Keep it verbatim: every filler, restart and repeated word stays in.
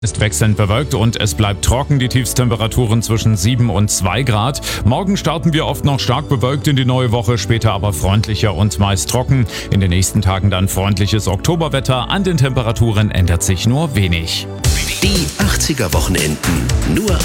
Ist wechselnd bewölkt und es bleibt trocken, die Tiefstemperaturen zwischen sieben und zwei Grad. Morgen starten wir oft noch stark bewölkt in die neue Woche, später aber freundlicher und meist trocken. In den nächsten Tagen dann freundliches Oktoberwetter, an den Temperaturen ändert sich nur wenig. Die achtziger Wochenenden, nur